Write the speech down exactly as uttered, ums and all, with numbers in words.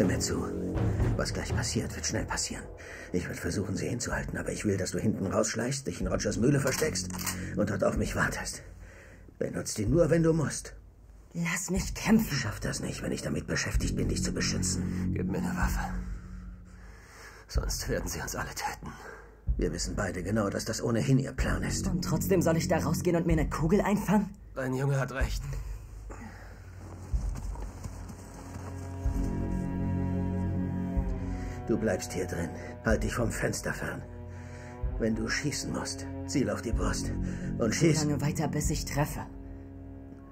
mir zu. Was gleich passiert, wird schnell passieren. Ich werde versuchen, sie hinzuhalten, aber ich will, dass du hinten rausschleichst, dich in Rogers Mühle versteckst und dort auf mich wartest. Benutzt ihn nur, wenn du musst. Lass mich kämpfen. Ich schaff das nicht, wenn ich damit beschäftigt bin, dich zu beschützen. Gib mir eine Waffe. Sonst werden sie uns alle töten. Wir wissen beide genau, dass das ohnehin ihr Plan ist. Und trotzdem soll ich da rausgehen und mir eine Kugel einfangen? Dein Junge hat recht. Du bleibst hier drin. Halt dich vom Fenster fern. Wenn du schießen musst, ziel auf die Brust. Und schieß... Lange weiter, bis ich treffe.